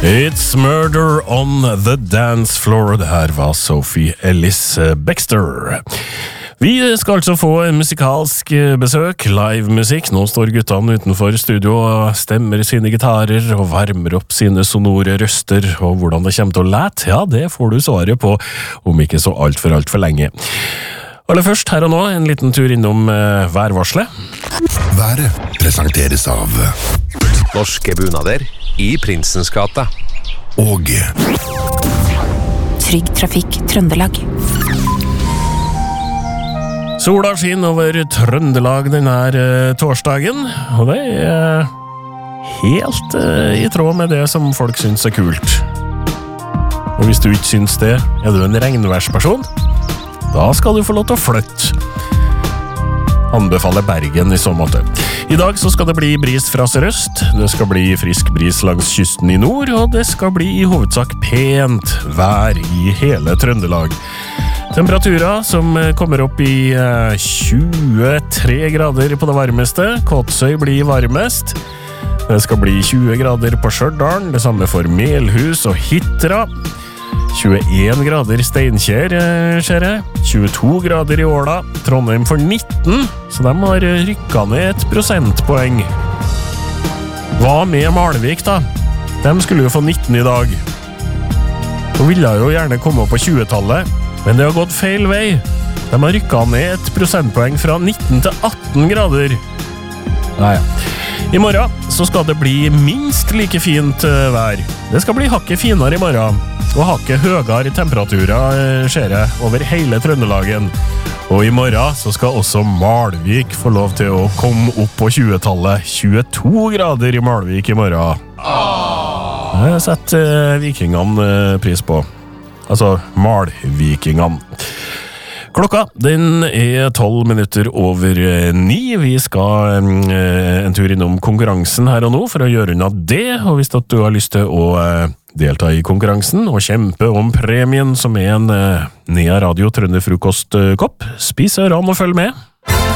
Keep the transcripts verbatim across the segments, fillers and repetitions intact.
It's Murder on the Dance Floor. Det her var Sophie Ellis Bextor. Vi skal altså få en musikalsk besøk, live-musikk. Nå står guttene utenfor studio og stemmer sine gitarer og varmer opp sine sonore røster, og hvordan det kommer til å lete, ja, det får du svaret på om ikke så alt for alt for lenge. Aller først, her og nå, en liten tur innom uh, værvarslet. Været presenteres av Norske bunader i Prinsens gata. Og Trygg Trafikk Trøndelag. Sola skinner over Trøndelag denne uh, torsdagen, og det er helt uh, i tråd med det som folk synes er kult. Og hvis du ikke synes det, er du en regnværsperson? Da skal du få lov til å flytte. Anbefaler Bergen i så måte. I dag så skal det bli bris fra sørøst, det skal bli frisk bris langs kysten i nord, og det skal bli i hovedsak pent vær i hele Trøndelag. Temperaturer som kommer opp i tjuetre grader på det varmeste, Kåtsøy blir varmest. Det skal bli tjue grader på Stjørdal, det samme for Melhus og Hitra. tjueen grader Steinkjer, ser jeg. tjueto grader i Åla. Trondheim for nitten, så de har rykket ned et prosentpoeng. Hva med Malvik da? De skulle jo få nitten i dag. De ville jo gjerne komme opp på tjue-tallet, men det har gått feil vei. De har rykket ned et prosentpoeng fra nitten til atten grader. Nei, i morgen så skal det bli minst like fint vær. Det skal bli hakket finere i morgen, og hakket høyere temperaturer skjer over hele Trøndelagen. Og i morgen så skal også Malvik få lov til å komme opp på tjue-tallet. tjueto grader i Malvik i morgen. Det setter vikingene pris på. Altså Malvikingene. Klokka, den er tolv minutter over ni. Vi skal en, en tur innom konkurransen her og nå for å gjøre unna det, og hvis du har lyst til å delta i konkurransen og kjempe om premien som er en Nea Radio Trønderfrokostkopp, spis ørene og følg med.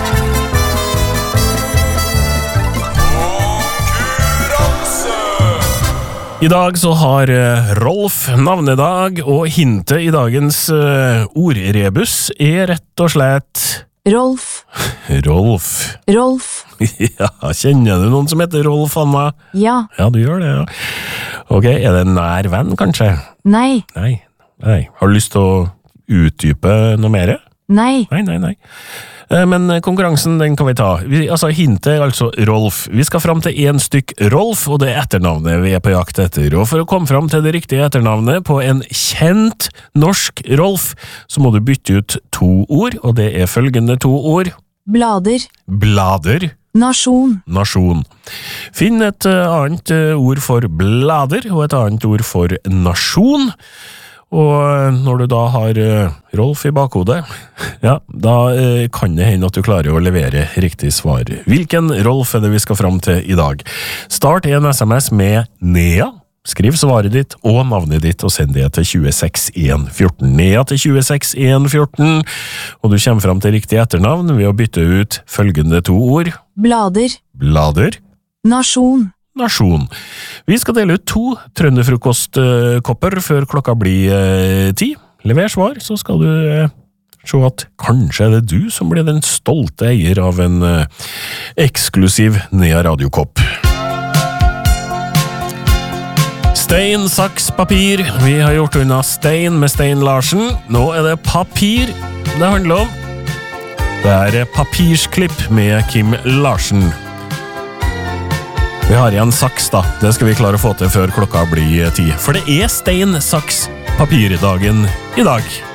I dag så har Rolf navnedag, og hintet i dagens uh, ordrebus er rett og slett... Rolf. Rolf. Rolf. Ja, kjenner du noen som heter Rolf, Anna? Ja. Ja, du gjør det, ja. Ok, er det en nær venn, kanskje? Nei. Nei, nei. Har du lyst til å utdype noe mer? Nei. Nei, nei, nei. Men konkurransen, den kan vi ta. Vi, altså, hintet er altså Rolf. Vi skal fram til en stykk Rolf, og det er etternavnet vi er på jakt etter. Og for å komme fram til det riktige etternavnet på en kjent norsk Rolf, så må du bytte ut to ord, og det er følgende to ord. Blader. Blader. Nasjon. Nasjon. Finn et annet ord for blader, og et annet ord for nasjon. Og når du da har Rolf i bakhodet, ja, da kan det hende at du klarer å levere riktig svar. Hvilken Rolf er det vi skal fram til i dag? Start en sms med Nea, skriv svaret ditt og navnet ditt, og send det til tjueseks en fjorten. Nea til tjueseks en fjorten, og du kommer fram til riktig etternavn ved å bytte ut følgende to ord. Blader. Blader. Nasjon. Nasjon. Vi skal dele ut to trønderfrokostkopper før klokka blir eh, ti. Lever svar, så skal du eh, se at kanskje er det du som blir den stolte eier av en eh, eksklusiv Nea radiokopp. Stein, saks, papir. Vi har gjort unna stein med Stein Larsen. Nå er det papir det handler om. Det er papirsklipp med Kim Larsen. Vi har igjen saks da, det skal vi klare å få til før klokka blir ti. For det er stein, saks, papirdagen i dag.